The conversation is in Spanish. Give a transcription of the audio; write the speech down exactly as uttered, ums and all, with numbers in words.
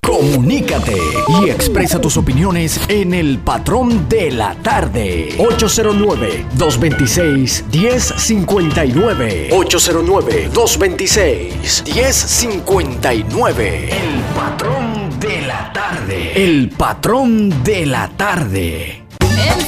Comunícate y expresa tus opiniones en El Patrón de la Tarde. ocho cero nueve, dos dos seis, uno cero cinco nueve. ocho cero nueve, dos dos seis, uno cero cinco nueve. El Patrón de la Tarde. El Patrón de la Tarde. En